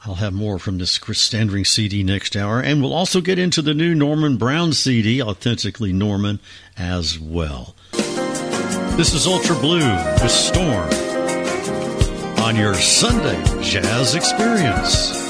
I'll have more from this Chris Standring CD next hour, and we'll also get into the new Norman Brown CD, Authentically Norman, as well. This is Ultra Blue with Storm on your Sunday Jazz Experience.